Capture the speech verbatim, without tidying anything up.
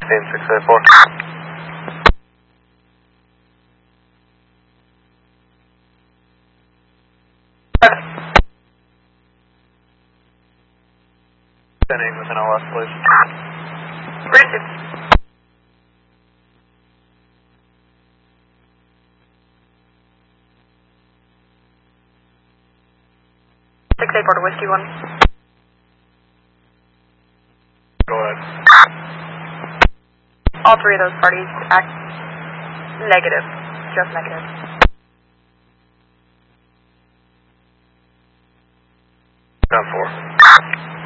Team six eight four. Sending within L S, please. Richard. six eight four to Whiskey one. Go ahead. All three of those parties act negative. Just negative. ten four.